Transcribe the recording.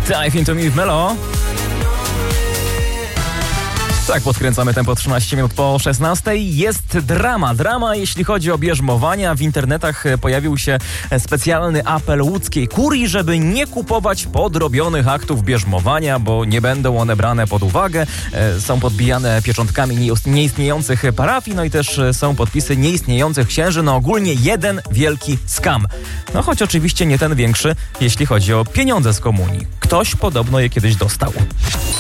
Dive into me w Melo. Tak, podkręcamy tempo 13 minut po 16. Jest drama, jeśli chodzi o bierzmowania. W internetach pojawił się specjalny apel łódzkiej kurii, żeby nie kupować podrobionych aktów bierzmowania, bo nie będą one brane pod uwagę. Są podbijane pieczątkami nieistniejących parafii, no i też są podpisy nieistniejących księży. No ogólnie jeden wielki skam. No choć oczywiście nie ten większy, jeśli chodzi o pieniądze z komunii. Ktoś podobno je kiedyś dostał.